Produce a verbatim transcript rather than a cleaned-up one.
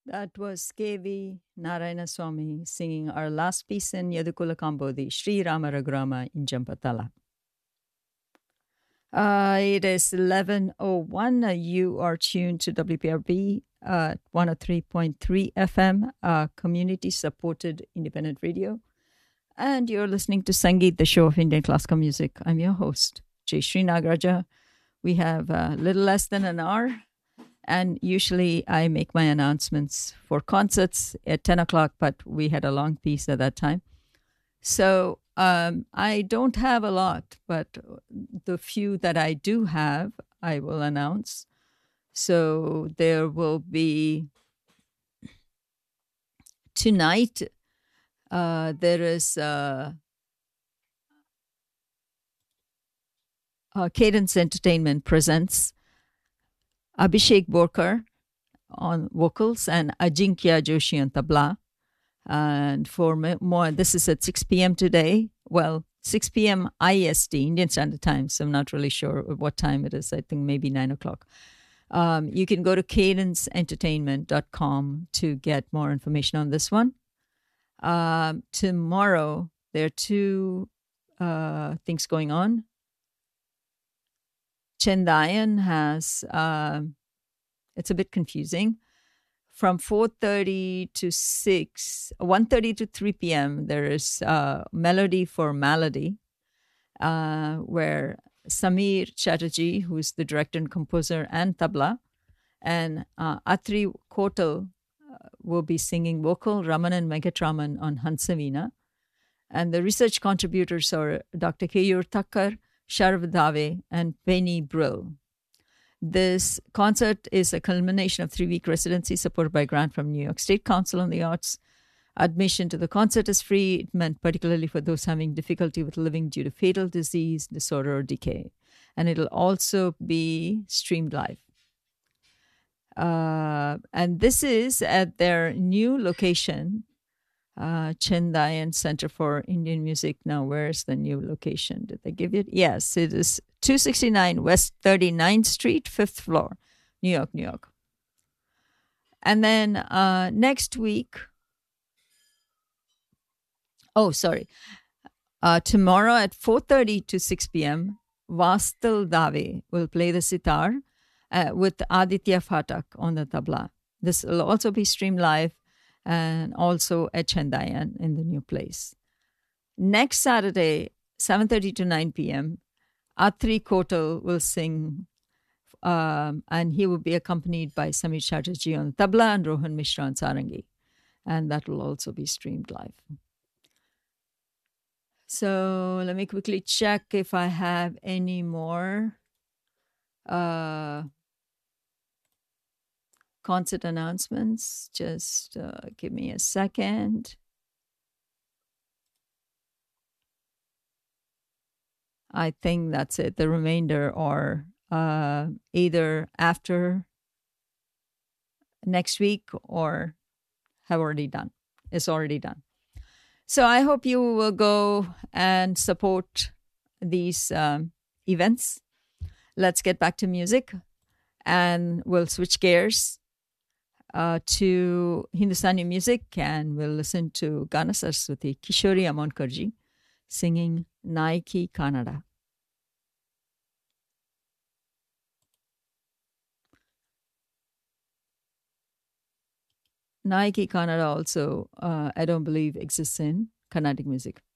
That was K V Narayana Swami singing our last piece in Yadukula Kambodi, Sri Rama Raghurama in Jampatala. Uh, it is eleven oh one. Uh, you are tuned to W P R B uh, one oh three point three F M, uh, community-supported independent radio. And you're listening to Sangeet, the show of Indian classical music. I'm your host, Jay Sri Nagaraja. We have a little less than an hour. And usually I make my announcements for concerts at ten o'clock, but we had a long piece at that time. So um, I don't have a lot, but the few that I do have, I will announce. So there will be tonight, uh, there is uh, uh, Cadence Entertainment presents Abhishek Borkar on vocals and Ajinkya Joshi on tabla. And for more, this is at six p.m. today. Well, six p.m. I S T, Indian Standard Time, so I'm not really sure what time it is. I think maybe nine o'clock. Um, you can go to cadence entertainment dot com to get more information on this one. Um, tomorrow, there are two uh, things going on. Chendayan has, uh, it's a bit confusing. From four thirty to six, one thirty to three p.m., there is uh, Melody for Malady, uh, where Samir Chatterjee, who is the director and composer and tabla, and uh, Atri Kotal uh, will be singing vocal, Ramanan Megatraman on Hansavina. And the research contributors are Doctor Keyur Thakkar, Sharv Dave, and Penny Brill. This concert is a culmination of three-week residency supported by a grant from New York State Council on the Arts. Admission to the concert is free. It meant particularly for those having difficulty with living due to fatal disease, disorder, or decay. And it'll also be streamed live. Uh, and this is at their new location, uh, Chendayan Center for Indian Music. Now, where's the new location? Did they give it? Yes, it is two sixty-nine West thirty-ninth Street, fifth floor, New York, New York. And then uh, next week, oh, sorry, uh, tomorrow at four thirty to six p.m., Vastal Dave will play the sitar uh, with Aditya Phatak on the tabla. This will also be streamed live and also at Chendayan in the new place. Next Saturday, seven thirty to nine p.m., Atri Kotal will sing, um, and he will be accompanied by Samir Chatterjee on tabla and Rohan Mishra on sarangi. And that will also be streamed live. So let me quickly check if I have any more uh, concert announcements. Just uh, give me a second. I think that's it. The remainder are uh, either after next week or have already done. It's already done. So I hope you will go and support these um, events. Let's get back to music, and we'll switch gears uh, to Hindustani music, and we'll listen to Gana Saraswati, Kishori Amonkarji, singing Naiki Kannada. Naiki Kannada also, uh, I don't believe, exists in Carnatic music.